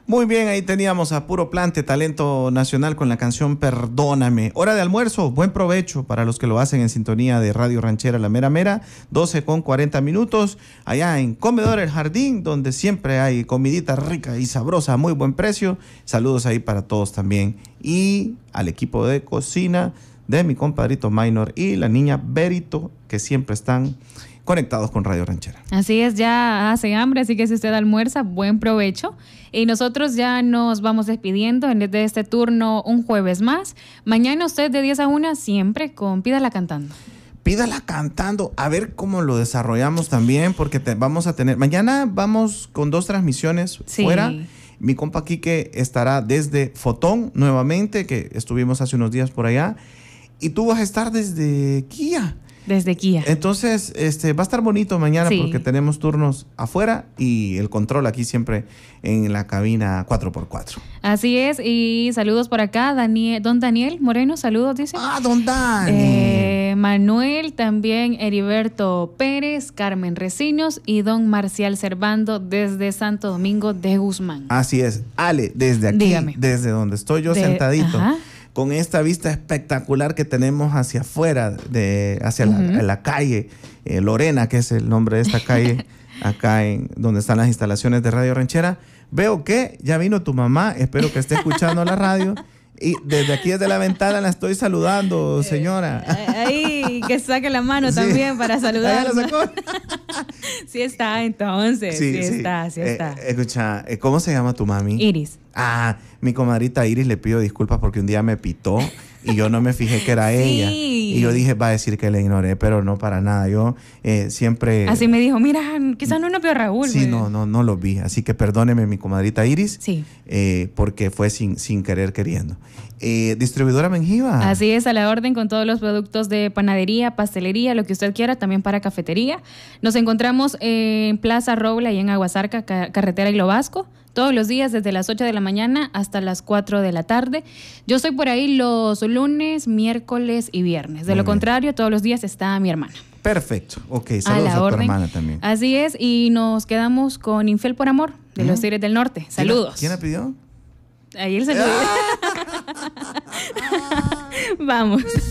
Muy bien, ahí teníamos a Puro Plante, talento nacional con la canción Perdóname. Hora de almuerzo, buen provecho para los que lo hacen en sintonía de Radio Ranchera La Mera Mera, 12:40, allá en Comedor El Jardín, donde siempre hay comidita rica y sabrosa a muy buen precio. Saludos ahí para todos también. Y al equipo de cocina de mi compadrito Minor y la niña Berito, que siempre están conectados con Radio Ranchera. Así es, ya hace hambre, así que si usted almuerza, buen provecho. Y nosotros ya nos vamos despidiendo de este turno un jueves más. Mañana usted de 10 a 1 siempre con Pídala Cantando. Pídala Cantando, a ver cómo lo desarrollamos también, porque vamos a tener, mañana vamos con 2 transmisiones fuera. Mi compa Quique estará desde Fotón nuevamente, que estuvimos hace unos días por allá, y tú vas a estar desde Kia. Desde Kia. Entonces, va a estar bonito mañana porque tenemos turnos afuera y el control aquí siempre en la cabina 4x4. Así es, y saludos por acá, don Daniel Moreno, saludos, dice. Don Dani. Manuel, también Heriberto Pérez, Carmen Recinos y don Marcial Servando desde Santo Domingo de Guzmán. Así es, Ale, desde aquí, dígame, desde donde estoy yo sentadito. Con esta vista espectacular que tenemos hacia afuera, hacia la calle Lorena, que es el nombre de esta calle, acá donde están las instalaciones de Radio Ranchera. Veo que ya vino tu mamá, espero que esté escuchando la radio. Y desde aquí, desde la ventana, la estoy saludando, señora. Ahí, que saque la mano también para saludar. Sí está, entonces. Sí está. Escucha, ¿cómo se llama tu mami? Iris. Mi comadrita Iris, le pido disculpas porque un día me pitó y yo no me fijé que era ella. Y yo dije, va a decir que le ignoré, pero no para nada. Yo siempre... Así me dijo, mira, quizás no vio Raúl. Sí, no lo vi. Así que perdóneme, mi comadrita Iris. Sí. Porque fue sin querer queriendo. Distribuidora Menjiva. Así es, a la orden con todos los productos de panadería, pastelería, lo que usted quiera, también para cafetería. Nos encontramos en Plaza Roble, y en Aguasarca, carretera Hilo Vasco, todos los días desde las 8 de la mañana hasta las 4 de la tarde. Yo estoy por ahí los lunes, miércoles y viernes. De lo contrario, todos los días está mi hermana. Perfecto. Ok, saludos a tu hermana también. Así es, y nos quedamos con Infiel por Amor, de los Tigres del Norte. Saludos. ¿Quién la pidió? Ahí el saludo. Vamos.